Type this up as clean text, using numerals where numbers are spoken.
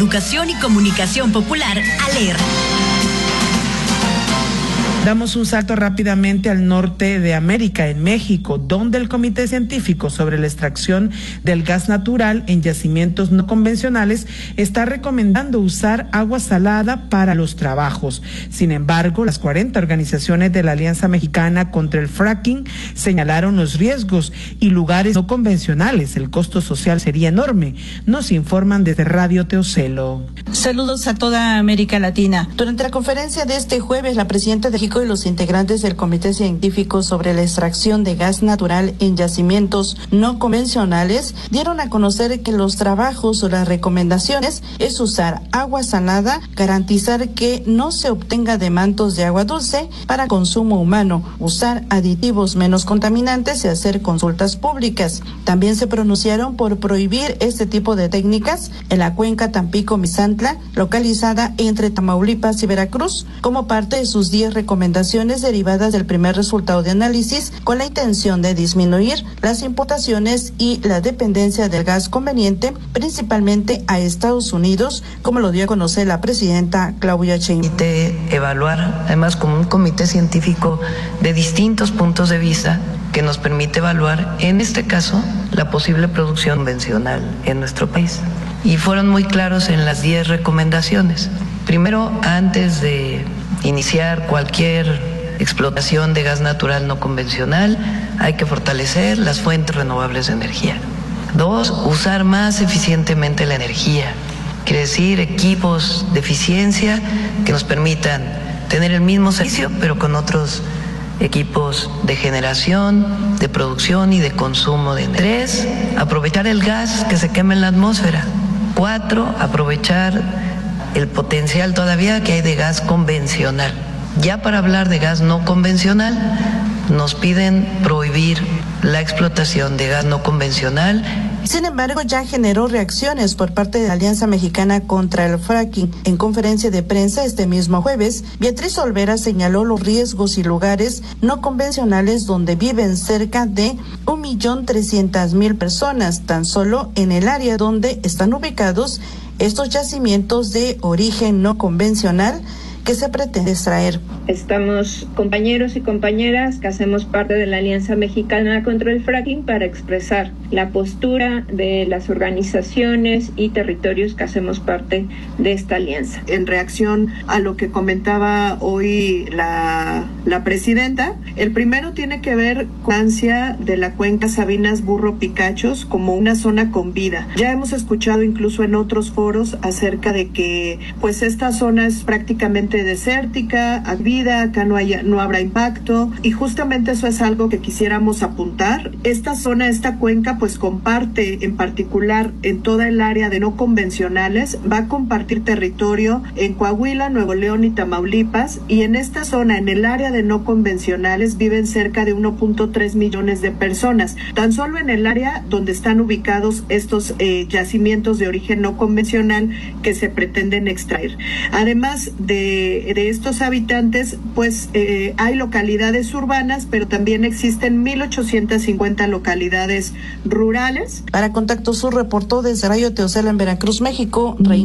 Educación y Comunicación Popular, ALER. Damos un salto rápidamente al norte de América, en México, donde el Comité Científico sobre la Extracción del Gas Natural en Yacimientos No Convencionales está recomendando usar agua salada para los trabajos. Sin embargo, las 40 organizaciones de la Alianza Mexicana contra el Fracking señalaron los riesgos y lugares no convencionales. El costo social sería enorme. Nos informan desde Radio Teocelo. Saludos a toda América Latina. Durante la conferencia de este jueves, la presidenta de México y los integrantes del Comité Científico sobre la Extracción de Gas Natural en Yacimientos No Convencionales dieron a conocer que los trabajos o las recomendaciones es usar agua salada, garantizar que no se obtenga de mantos de agua dulce para consumo humano, usar aditivos menos contaminantes y hacer consultas públicas. También se pronunciaron por prohibir este tipo de técnicas en la cuenca Tampico-Misantla, localizada entre Tamaulipas y Veracruz, como parte de sus 10 recomendaciones derivadas del primer resultado de análisis, con la intención de disminuir las importaciones y la dependencia del gas conveniente, principalmente a Estados Unidos, como lo dio a conocer la presidenta Claudia Sheinbaum. Evaluar, además, como un comité científico de distintos puntos de vista que nos permite evaluar, en este caso, la posible producción convencional en nuestro país. Y fueron muy claros en las 10 recomendaciones. Primero, antes de iniciar cualquier explotación de gas natural no convencional, hay que fortalecer las fuentes renovables de energía. 2, usar más eficientemente la energía, quiere decir equipos de eficiencia que nos permitan tener el mismo servicio, pero con otros equipos de generación, de producción y de consumo de energía. 3, aprovechar el gas que se quema en la atmósfera. 4, aprovechar el potencial todavía que hay de gas convencional. Ya para hablar de gas no convencional, nos piden prohibir la explotación de gas no convencional. Sin embargo, ya generó reacciones por parte de la Alianza Mexicana contra el Fracking. En conferencia de prensa este mismo jueves, Beatriz Olvera señaló los riesgos y lugares no convencionales donde viven cerca de 1.300.000 personas, tan solo en el área donde están ubicados estos yacimientos de origen no convencional que se pretende extraer. Estamos compañeros y compañeras que hacemos parte de la Alianza Mexicana contra el Fracking para expresar la postura de las organizaciones y territorios que hacemos parte de esta alianza. En reacción a lo que comentaba hoy la presidenta, el primero tiene que ver con la ansia de la cuenca Sabinas-Burro-Picachos como una zona con vida. Ya hemos escuchado incluso en otros foros acerca de que pues esta zona es prácticamente desértica, vida, acá no habrá impacto, y justamente eso es algo que quisiéramos apuntar. Esta zona, esta cuenca, pues comparte en particular en toda el área de no convencionales, va a compartir territorio en Coahuila, Nuevo León y Tamaulipas, y en esta zona, en el área de no convencionales, viven cerca de 1.3 millones de personas. Tan solo en el área donde están ubicados estos yacimientos de origen no convencional que se pretenden extraer. Además de estos habitantes, pues hay localidades urbanas, pero también existen 1.850 localidades rurales. Para Contacto Sur reportó desde Radio Teocelo en Veracruz, México,